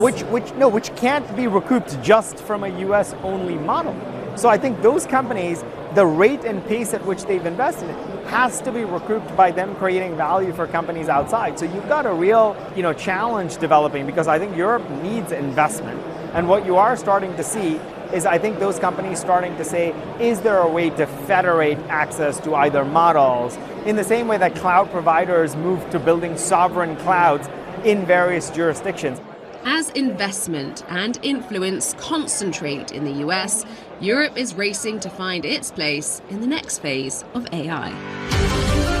which can't be recouped just from a US only model. So I think those companies, the rate and pace at which they've invested has to be recouped by them creating value for companies outside. So you've got a real, challenge developing, because I think Europe needs investment. And what you are starting to see is, I think those companies starting to say, is there a way to federate access to either models in the same way that cloud providers move to building sovereign clouds in various jurisdictions? As investment and influence concentrate in the US, Europe is racing to find its place in the next phase of AI.